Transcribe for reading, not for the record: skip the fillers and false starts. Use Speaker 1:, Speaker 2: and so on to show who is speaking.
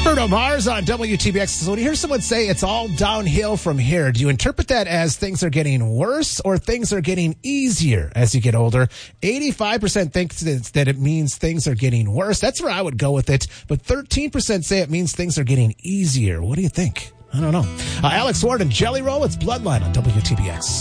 Speaker 1: Bruno Mars on WTBX. So when you hear someone say it's all downhill from here, do you interpret that as things are getting worse or things are getting easier as you get older? 85% think that it means things are getting worse. That's where I would go with it. But 13% say it means things are getting easier. What do you think? I don't know. Alex Ward and Jelly Roll. It's Bloodline on WTBX.